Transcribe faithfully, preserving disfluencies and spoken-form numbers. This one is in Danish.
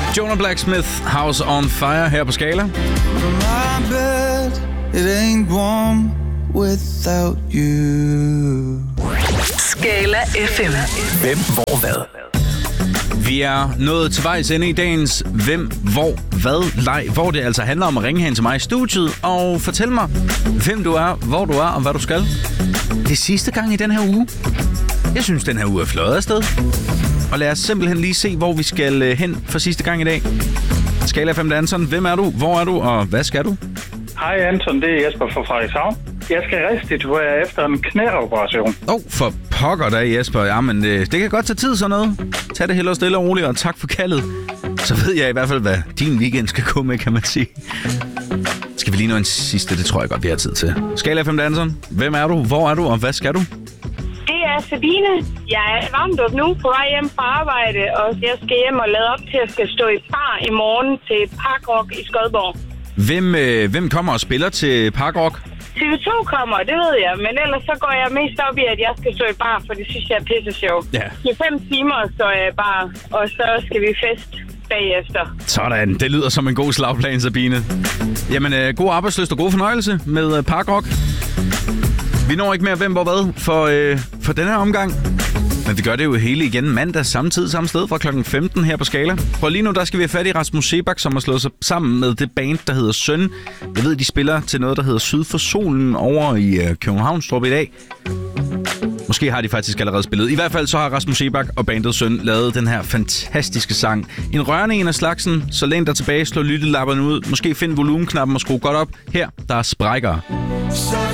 Jonah Blacksmith, House on Fire her på Skala. My bed, it ain't warm without you. Skala F M. Hvem, hvor, hvad? Vi er nået til vejs ende i dagens Hvem, Hvor, Hvad leg, hvor det altså handler om at ringe hen til mig i studiet og fortælle mig, hvem du er, hvor du er og hvad du skal. Det er sidste gang i den her uge. Jeg synes, den her uge er fløjet afsted. Og lad os simpelthen lige se, hvor vi skal hen for sidste gang i dag. Skala fem Anton, hvem er du, hvor er du og hvad skal du? Hej Anton, det er Jesper fra Frederikshavn. Jeg skal restituere efter en knæoperation. Åh, oh, for pokker da, Jesper. Jamen, det, det kan godt tage tid sådan noget. Tag det hellere stille og roligt, og tak for kaldet. Så ved jeg i hvert fald, hvad din weekend skal gå med, kan man sige. Skal vi lige nå en sidste? Det tror jeg godt, vi har tid til. Skala fem Anton, hvem er du, hvor er du, og hvad skal du? Det er Sabine. Jeg er varmt op nu på vej hjem fra arbejde, og jeg skal hjem og lade op til, at jeg skal stå i bar i morgen til Parkrock i Skodborg. Hvem, øh, hvem kommer og spiller til Parkrock? T V to kommer, det ved jeg, men ellers så går jeg mest op i, at jeg skal stå i bar, for det synes jeg er pisse sjov. Ja. I fem timer står jeg i bar, og så skal vi fest bagefter. Sådan, det lyder som en god slagplan, Sabine. Jamen, øh, god arbejdslyst og god fornøjelse med øh, Parkrock. Vi når ikke mere hvem hvor hvad for, øh, for denne her omgang. Men vi gør det jo hele igen mandag, samme tid, samme sted, fra klokken femten her på Skala. For lige nu, der skal vi have fat i Rasmus Seebach, som har slået sig sammen med det band, der hedder Søn. Jeg ved, de spiller til noget, der hedder Syd for Solen over i øh, Københavnstrup i dag. Måske har de faktisk allerede spillet. I hvert fald så har Rasmus Seebach og bandet Søn lavet den her fantastiske sang. En rørende en af slagsen, så læn dig tilbage, slå lyttelapperne ud. Måske find volumenknappen og skru godt op. Her, der er Sprækker.